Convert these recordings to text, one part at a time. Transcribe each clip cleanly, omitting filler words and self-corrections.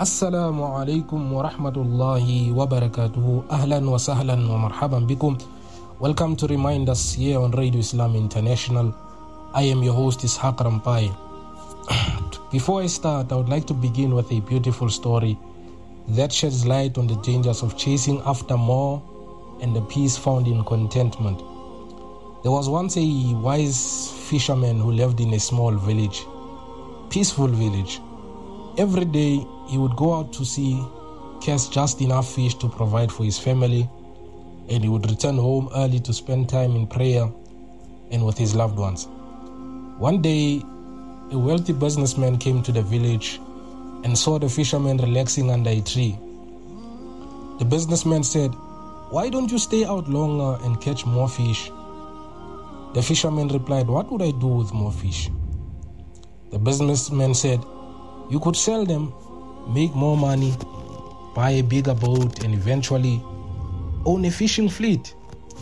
Assalamu alaikum wa rahmatullahi wa barakatuhu. Ahlan wa sahlan wa marhaban bikum. Welcome to Reminders here on Radio Islam International. I am your host Ishaq Rampai. Before I start, I would like to begin with a beautiful story that sheds light on the dangers of chasing after more and the peace found in contentment. There was once a wise fisherman who lived in a small village, peaceful village. Every day he would go out to sea, catch just enough fish to provide for his family, and he would return home early to spend time in prayer and with his loved ones. One day, a wealthy businessman came to the village and saw the fisherman relaxing under a tree. The businessman said, "Why don't you stay out longer and catch more fish?" The fisherman replied, "What would I do with more fish?" The businessman said, "You could sell them, make more money, buy a bigger boat, and eventually own a fishing fleet.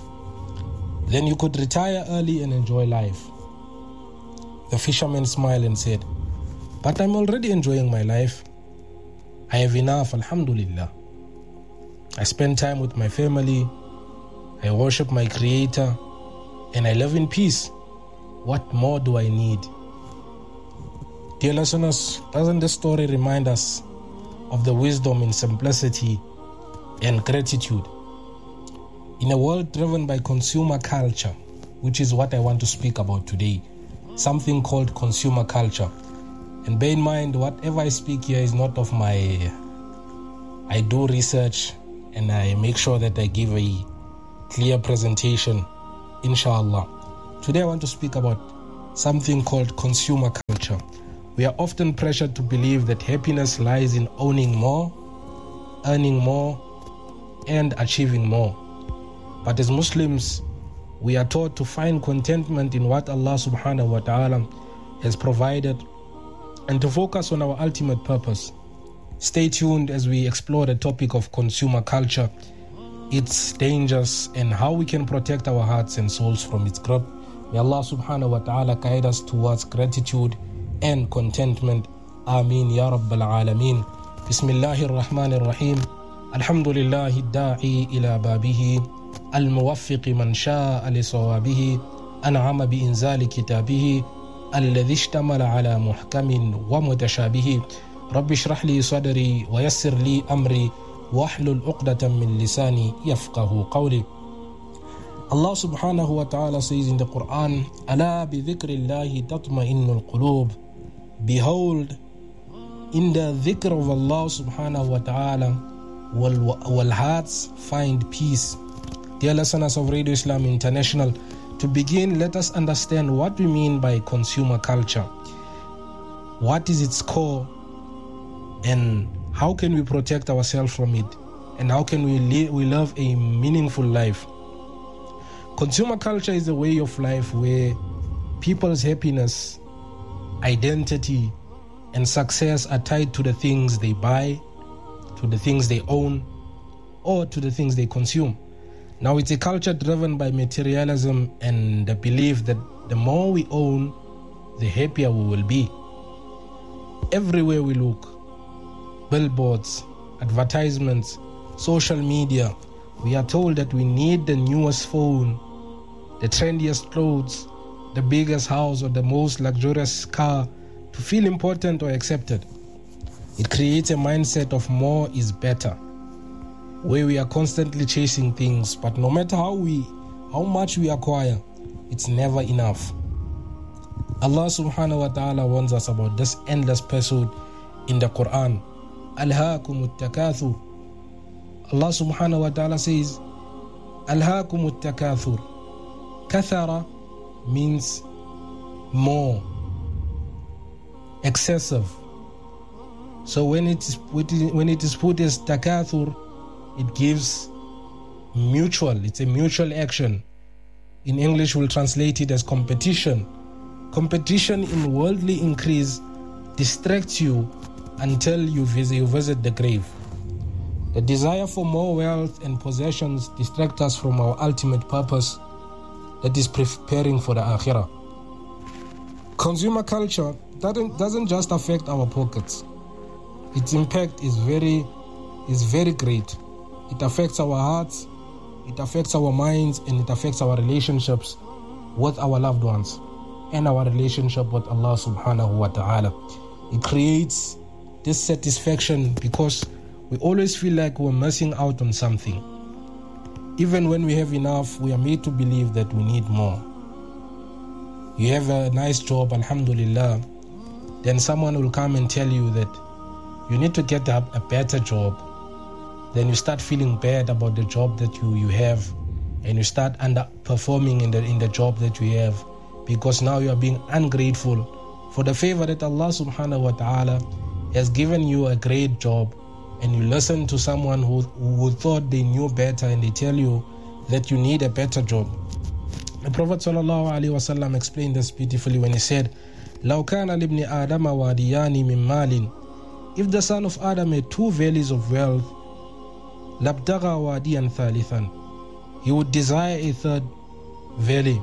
Then you could retire early and enjoy life." The fisherman smiled and said, "But I'm already enjoying my life. I have enough, alhamdulillah. I spend time with my family, I worship my Creator, and I live in peace. What more do I need?" Dear listeners, doesn't this story remind us of the wisdom in simplicity and gratitude? In a world driven by consumer culture, which is what I want to speak about today, something called consumer culture. And bear in mind, whatever I speak here is not of my... I do research and I make sure that I give a clear presentation, inshallah. Today I want to speak about something called consumer culture. We are often pressured to believe that happiness lies in owning more, earning more, and achieving more. But as Muslims, we are taught to find contentment in what Allah subhanahu wa ta'ala has provided and to focus on our ultimate purpose. Stay tuned as we explore the topic of consumer culture, its dangers, and how we can protect our hearts and souls from its grip. May Allah subhanahu wa ta'ala guide us towards gratitude and contentment. Ameen ya Rabbal Alameen. Bismillahir Rahmanir Rahim. Alhamdulillahi da'i ila babihi. Al-muwaffiqi man sha'a li sawabihi. An'ama bi inzali kitabihi. Alladhi ishtamala ala muhkamin wa mutashabihi. Rabbi shrah li sadri wa yassir li amri. Wahlul uqdatan min lisani yafqahu qawli. Allah subhanahu wa ta'ala says in the Quran, "Ala bi dhikrillahi tatma'innul qulub." Behold, in the dhikr of Allah subhanahu wa ta'ala will hearts find peace. Dear listeners of Radio Islam International, to begin, let us understand what we mean by consumer culture. What is its core, and how can we protect ourselves from it, and how can we live a meaningful life? Consumer culture is a way of life where people's happiness, identity, and success are tied to the things they buy, to the things they own, or to the things they consume. Now, it's a culture driven by materialism and the belief that the more we own, the happier we will be. Everywhere we look, billboards, advertisements, social media, we are told that we need the newest phone, the trendiest clothes, the biggest house, or the most luxurious car to feel important or accepted. It creates a mindset of more is better, where we are constantly chasing things, but no matter how much we acquire, it's never enough. Allah subhanahu wa ta'ala warns us about this endless pursuit in the Quran. Alhaakumut takathur. Allah subhanahu wa ta'ala says, Alhaakumut takathur. Kathara means more, excessive. So when it is put as takathur, it gives mutual. It's a mutual action. In English, we'll translate it as competition. Competition in worldly increase distracts you until you visit the grave. The desire for more wealth and possessions distract us from our ultimate purpose, that is preparing for the akhirah. Consumer culture doesn't just affect our pockets. its impact is very great. It affects our hearts, it affects our minds, and it affects our relationships with our loved ones and our relationship with Allah subhanahu wa ta'ala. It creates dissatisfaction because we always feel like we're missing out on something. Even when we have enough, we are made to believe that we need more. You have a nice job, alhamdulillah, then someone will come and tell you that you need to get a better job. Then you start feeling bad about the job that you have, and you start underperforming in the job that you have, because now you are being ungrateful for the favor that Allah subhanahu wa ta'ala has given you a great job, and you listen to someone who thought they knew better, and they tell you that you need a better job. The Prophet sallallahu alaihi wasallam explained this beautifully when he said, لَوْ كَانَ لِابْنِ آدَمَ وَادِيَانِ مِنْ مَالٍ. If the son of Adam had two valleys of wealth, لَابْتَغَى وَادِيًا ثَالِثًا, he would desire a third valley.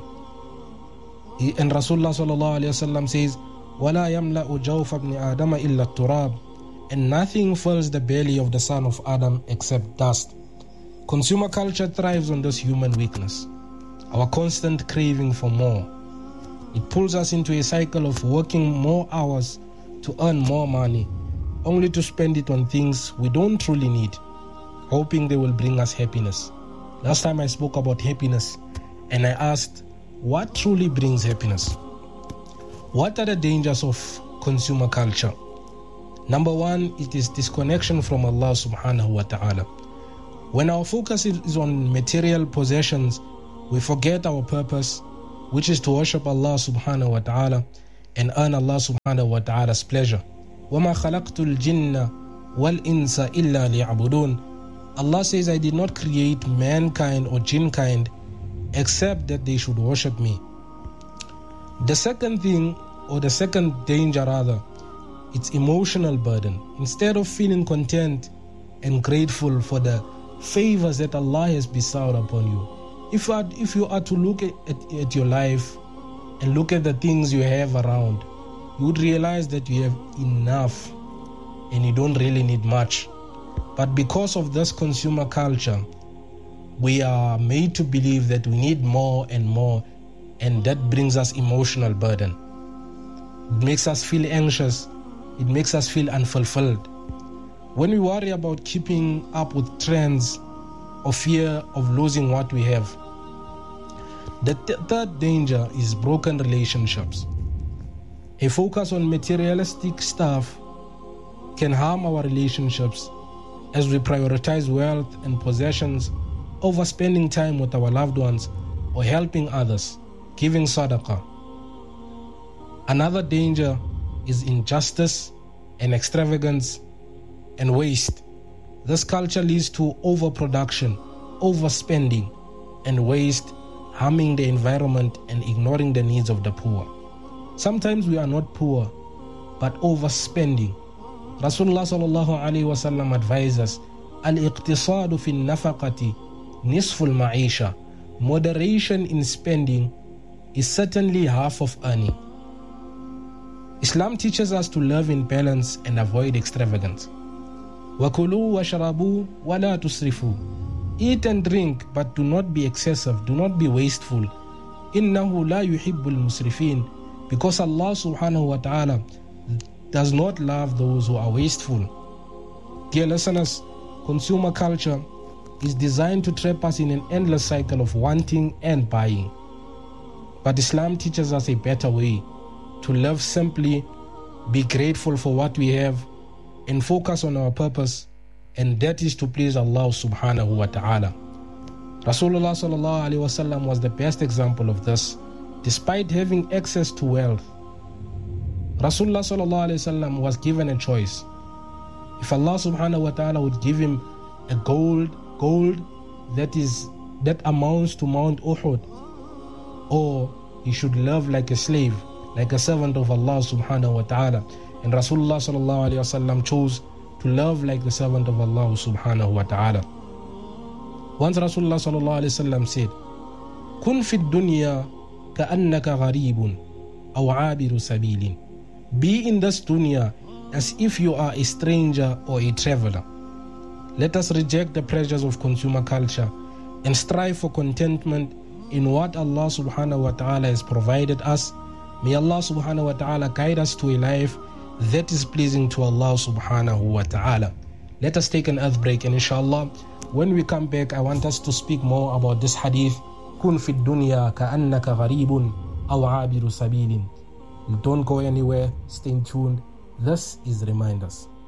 And Rasulullah sallallahu alaihi wasallam says, وَلَا يَمْلَأُ جَوْفَ ابْنِ آدَمَ إِلَّا التُّرَابِ, and nothing fills the belly of the son of Adam except dust. Consumer culture thrives on this human weakness, our constant craving for more. It pulls us into a cycle of working more hours to earn more money, only to spend it on things we don't truly need, hoping they will bring us happiness. Last time I spoke about happiness, and I asked, what truly brings happiness? What are the dangers of consumer culture? Number one, it is disconnection from Allah subhanahu wa ta'ala. When our focus is on material possessions, we forget our purpose, which is to worship Allah subhanahu wa ta'ala and earn Allah subhanahu wa ta'ala's pleasure. وَمَا خَلَقْتُ الْجِنَّ وَالْإِنسَ إِلَّا لِيَعْبُدُونَ. Allah says, I did not create mankind or jinnkind except that they should worship me. The second thing, or the second danger rather, it's emotional burden. Instead of feeling content and grateful for the favors that Allah has bestowed upon you, if you are to look at your life and look at the things you have around, you would realize that you have enough and you don't really need much. But because of this consumer culture, we are made to believe that we need more and more, and that brings us emotional burden. It makes us feel anxious. It makes us feel unfulfilled. When we worry about keeping up with trends or fear of losing what we have. The third danger is broken relationships. A focus on materialistic stuff can harm our relationships as we prioritize wealth and possessions over spending time with our loved ones or helping others, giving sadaqah. Another danger is injustice and extravagance and waste. This culture leads to overproduction, overspending, and waste, harming the environment and ignoring the needs of the poor. Sometimes we are not poor, but overspending. Rasulullah sallallahu alaihi wasallam advises, al-iqtisadu fi nafaqati nisful ma'isha. Moderation in spending is certainly half of earning. Islam teaches us to live in balance and avoid extravagance. وَكُلُوا وَشَرَبُوا وَلَا تُسْرِفُوا. Eat and drink, but do not be excessive, do not be wasteful. إِنَّهُ لَا يُحِبُّ الْمُسْرِفِينَ. Because Allah subhanahu wa ta'ala does not love those who are wasteful. Dear listeners, consumer culture is designed to trap us in an endless cycle of wanting and buying. But Islam teaches us a better way: to live simply, be grateful for what we have, and focus on our purpose, and that is to please Allah subhanahu wa ta'ala. Rasulullah sallallahu alaihi wasallam was the best example of this. Despite having access to wealth, Rasulullah sallallahu alaihi wasallam was given a choice. If Allah subhanahu wa ta'ala would give him a gold that amounts to Mount Uhud, or he should live like a slave, like a servant of Allah subhanahu wa ta'ala. And Rasulullah sallallahu alayhi wa sallam chose to love like the servant of Allah subhanahu wa ta'ala. Once Rasulullah sallallahu alayhi wa sallam said, Kun fi dunya ka'annaka gharibun aw abiru sabilin. Be in this dunya as if you are a stranger or a traveler. Let us reject the pressures of consumer culture and strive for contentment in what Allah subhanahu wa ta'ala has provided us. May Allah subhanahu wa ta'ala guide us to a life that is pleasing to Allah subhanahu wa ta'ala. Let us take an earth break, and inshallah, when we come back, I want us to speak more about this hadith. Kun fi dunya ka'annaka gharibun aw 'abiru sabilin. Don't go anywhere, stay tuned. This is Reminders.